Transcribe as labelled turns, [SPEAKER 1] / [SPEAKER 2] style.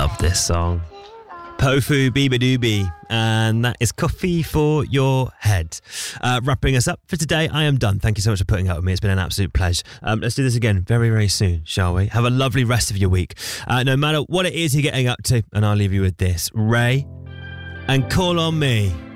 [SPEAKER 1] love this song. Pofu Bibadoobie, and that is Coffee for Your Head. Wrapping us up for today, I am done. Thank you so much for putting up with me. It's been an absolute pleasure. Let's do this again very, very soon, shall we? Have a lovely rest of your week. No matter what it is you're getting up to, and I'll leave you with this. Ray, and Call on Me.